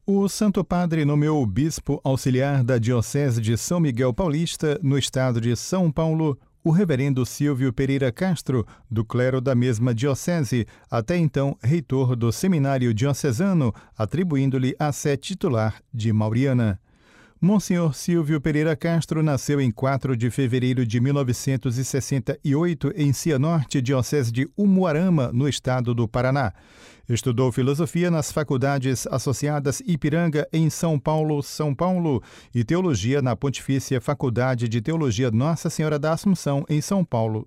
O Santo Padre nomeou o bispo auxiliar da Diocese de São Miguel Paulista, no estado de São Paulo, o reverendo Silvio Pereira Castro, do clero da mesma diocese, até então reitor do Seminário Diocesano, atribuindo-lhe a sé titular de Mauriana. Monsenhor Silvio Pereira Castro nasceu em 4 de fevereiro de 1968 em Cianorte, diocese de Umuarama, no estado do Paraná. Estudou filosofia nas faculdades associadas Ipiranga, em São Paulo, e teologia na Pontifícia Faculdade de Teologia Nossa Senhora da Assunção, em São Paulo.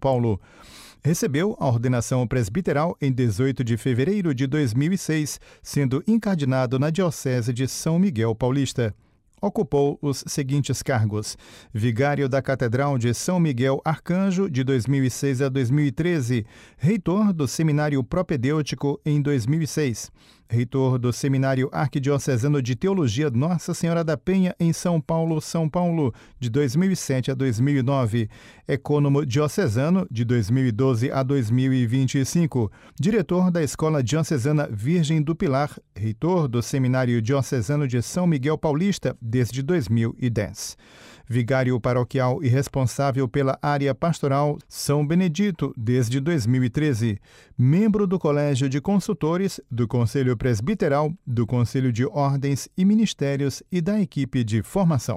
Recebeu a ordenação presbiteral em 18 de fevereiro de 2006, sendo incardinado na Diocese de São Miguel Paulista. Ocupou os seguintes cargos: vigário da Catedral de São Miguel Arcanjo, de 2006 a 2013, reitor do Seminário Propedêutico em 2006, reitor do Seminário Arquidiocesano de Teologia Nossa Senhora da Penha, em São Paulo, de 2007 a 2009, ecônomo diocesano, de 2012 a 2025, diretor da Escola Diocesana Virgem do Pilar, reitor do Seminário Diocesano de São Miguel Paulista, desde 2010. Vigário paroquial e responsável pela área pastoral São Benedito, desde 2013. Membro do Colégio de Consultores, do Conselho Presbiteral, do Conselho de Ordens e Ministérios e da equipe de formação.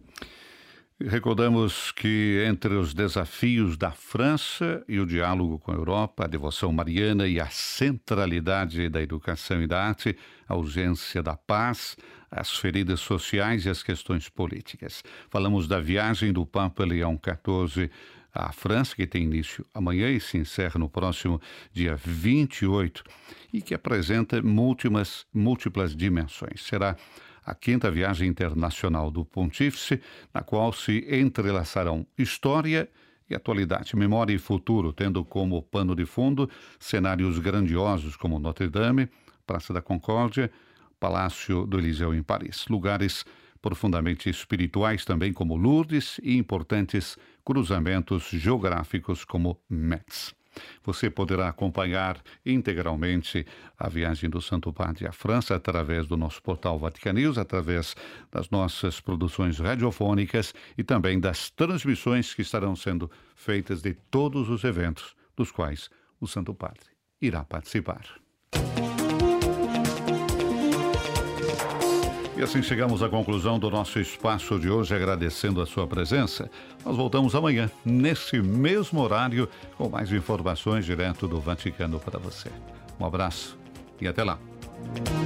Recordamos que entre os desafios da França e o diálogo com a Europa, a devoção mariana e a centralidade da educação e da arte, a ausência da paz, as feridas sociais e as questões políticas. Falamos da viagem do Papa Leão XIV à França, que tem início amanhã e se encerra no próximo dia 28, e que apresenta múltiplas dimensões. Será a 5ª viagem internacional do Pontífice, na qual se entrelaçarão história e atualidade, memória e futuro, tendo como pano de fundo cenários grandiosos como Notre Dame, Praça da Concórdia, Palácio do Eliseu em Paris, lugares profundamente espirituais também como Lourdes e importantes cruzamentos geográficos como Metz. Você poderá acompanhar integralmente a viagem do Santo Padre à França através do nosso portal Vatican News, através das nossas produções radiofônicas e também das transmissões que estarão sendo feitas de todos os eventos dos quais o Santo Padre irá participar. E assim chegamos à conclusão do nosso espaço de hoje, agradecendo a sua presença. Nós voltamos amanhã, nesse mesmo horário, com mais informações direto do Vaticano para você. Um abraço e até lá.